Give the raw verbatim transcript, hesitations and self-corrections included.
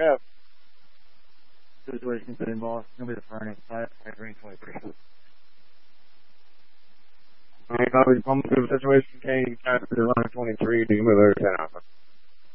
Kev. Situation in boss. Nobody the furnace. I have green twenty-three. Alright, Bobby, I'm good situation. Kane, captain, line twenty-three. Do you move over ten Alpha?